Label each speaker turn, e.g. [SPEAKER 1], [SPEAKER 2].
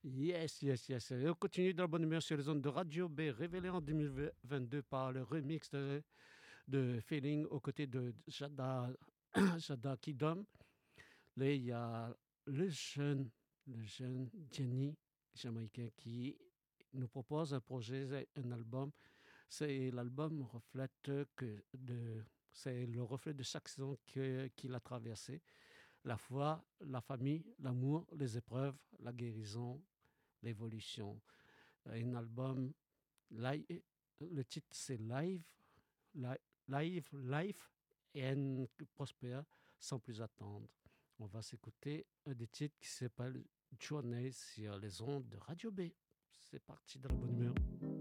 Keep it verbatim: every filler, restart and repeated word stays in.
[SPEAKER 1] Yes, yes, yes. Et on continue dans la bonne humeur sur les ondes de Radio B, révélé en deux mille vingt-deux par le remix de, de Feeling aux côtés de Jada, Jada Kidom. Là, il y a le jeune, le jeune Jenny, jamaïcain, qui nous propose un projet, un album. C'est l'album reflète que de, c'est le reflet de chaque saison que- qu'il a traversé. La foi, la famille, l'amour, les épreuves, la guérison, l'évolution. Un album, li- le titre c'est Live, Li- Live, Life and Prosper, sans plus attendre. On va s'écouter un des titres qui s'appelle Journée sur les ondes de Radio B. C'est parti dans la bonne humeur.